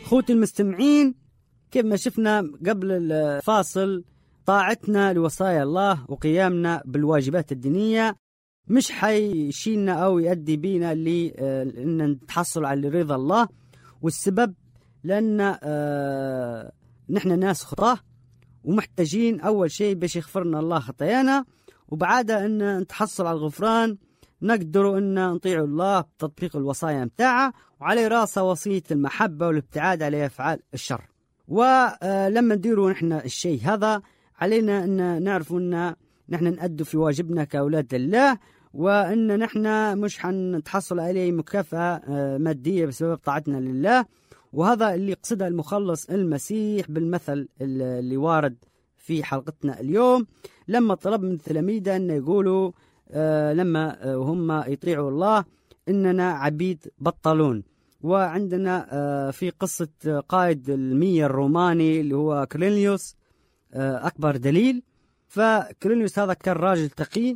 أخوتي المستمعين، كيف ما شفنا قبل الفاصل، طاعتنا لوصايا الله وقيامنا بالواجبات الدينية مش حيشيلنا أو يؤدي بينا لأن نتحصل على رضا الله. والسبب لأن نحن ناس خطاة ومحتاجين أول شيء باش يغفرنا الله خطايانا، وبعد أن نتحصل على الغفران نقدروا أن نطيع الله بتطبيق الوصايا متاعه، وعلى راسه وصية المحبة والابتعاد على أفعال الشر. ولما نديروا نحن الشيء هذا علينا أن نعرف أن نحن نأدوا في واجبنا كأولاد الله، وأن نحن مش حنتحصل عليه مكافأة مادية بسبب طاعتنا لله. وهذا اللي قصده المخلص المسيح بالمثل اللي وارد في حلقتنا اليوم، لما طلب من تلاميذه أن يقولوا لما هم يطيعوا الله إننا عبيد بطلون. وعندنا في قصة قائد المية الروماني اللي هو كرينيوس أكبر دليل. فكرينيوس هذا كان راجل تقي،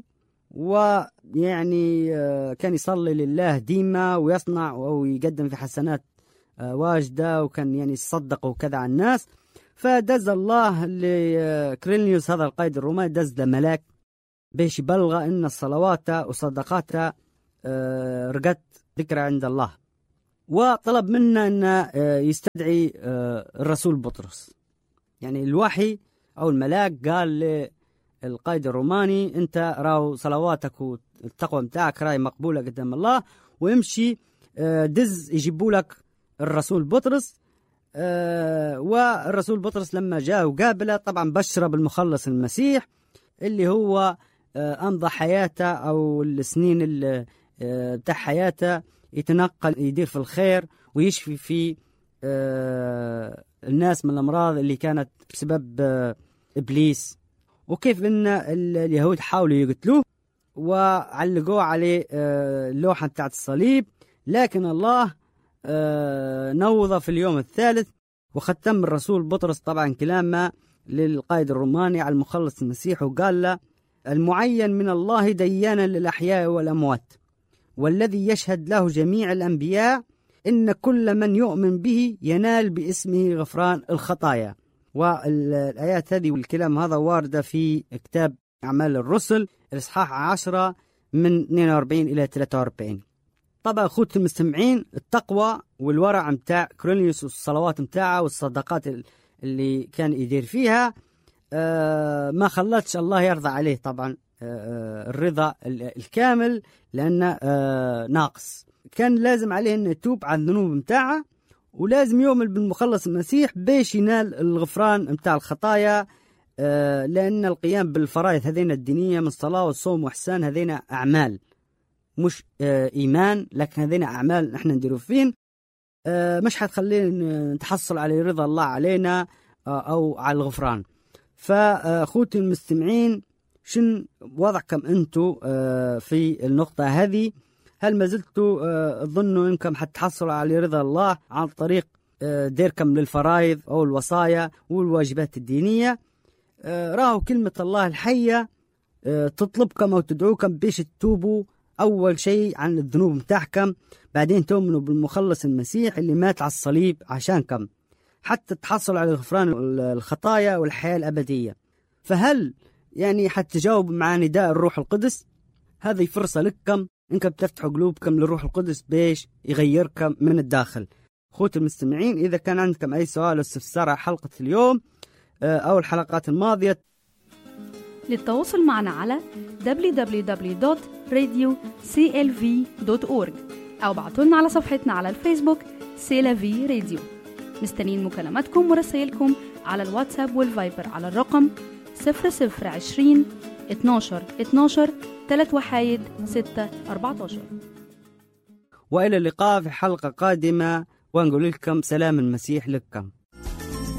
ويعني كان يصلي لله ديما ويصنع أو يقدم في حسنات واجدة، وكان يعني يصدق وكذا على الناس. فدز الله لكرينيوس هذا القائد الروماني، دز لملاك باش يبلغ ان الصلوات وصدقات رقت ذكرى عند الله، وطلب منا ان يستدعي الرسول بطرس. يعني الوحي او الملاك قال للقائد الروماني انت راو صلواتك والتقوى متاعك راي مقبولة قدام الله، ويمشي دز يجيبوا لك الرسول بطرس. والرسول بطرس لما جاء وقابله طبعا بشر بالمخلص المسيح اللي هو أمضى حياته أو السنين بتاع حياته يتنقل يدير في الخير ويشفي في الناس من الأمراض اللي كانت بسبب إبليس، وكيف إن اليهود حاولوا يقتلوه وعلقوه عليه اللوحة بتاعت الصليب، لكن الله نوض في اليوم الثالث. وختم الرسول بطرس طبعا كلامه للقائد الروماني على المخلص المسيح، وقال له المعين من الله ديانا للأحياء والأموات، والذي يشهد له جميع الأنبياء إن كل من يؤمن به ينال باسمه غفران الخطايا. والآيات هذه والكلام هذا واردة في كتاب أعمال الرسل الإصحاح 10 من 42 إلى 43. طبعا أخوتي المستمعين، التقوى والورع متاع كرينيوس والصلوات متاعه والصدقات اللي كان يدير فيها ما خلتش الله يرضى عليه طبعا الرضا الكامل، لأنه ناقص. كان لازم عليه أن يتوب عن الذنوب متاعه، ولازم يؤمن بالمخلص المسيح باش ينال الغفران متاع الخطايا، لأن القيام بالفرائض هذين الدينية من الصلاة والصوم وإحسان هذين أعمال مش إيمان، لكن هذين أعمال نحن نديروا فين مش حتخلينا نتحصل على رضا الله علينا أو على الغفران. فأخوتي المستمعين، شن وضعكم أنتوا في النقطة هذه؟ هل ما زلتوا تظنوا أنكم حتحصلوا على رضا الله عن طريق ديركم للفرائض أو الوصايا والواجبات الدينية؟ راهو كلمة الله الحية تطلبكم أو تدعوكم بيش تتوبوا أول شيء عن الذنوب متاعكم، بعدين تؤمنوا بالمخلص المسيح اللي مات على الصليب عشانكم حتى تحصلوا على غفران الخطايا والحياة الأبدية. فهل يعني حتجاوب مع نداء الروح القدس؟ هذه فرصة لكم إنكم تفتحوا قلوبكم للروح القدس بيش يغيركم من الداخل. أخوتي المستمعين، إذا كان عندكم أي سؤال أو استفسار على حلقة اليوم أو الحلقات الماضية، للتواصل معنا على www.radioclv.org أو بعتولنا على صفحتنا على الفيسبوك سيلافي راديو. مستنين مكالماتكم ورسائلكم على الواتساب والفايبر على الرقم 0020 12 12 316 14. وإلى اللقاء في حلقة قادمة، ونقول لكم سلام المسيح لكم.